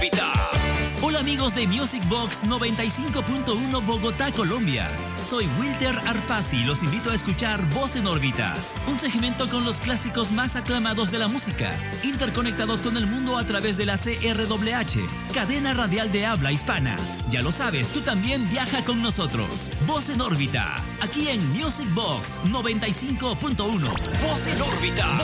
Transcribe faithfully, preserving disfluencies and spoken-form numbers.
Hola amigos de Music Box noventa y cinco punto uno Bogotá, Colombia. Soy Wilter Arpasi y los invito a escuchar Voz en Órbita, un segmento con los clásicos más aclamados de la música, interconectados con el mundo a través de la C R W H, cadena radial de habla hispana. Ya lo sabes, tú también viaja con nosotros. Voz en Órbita, aquí en Music Box noventa y cinco punto uno. Voz en Órbita.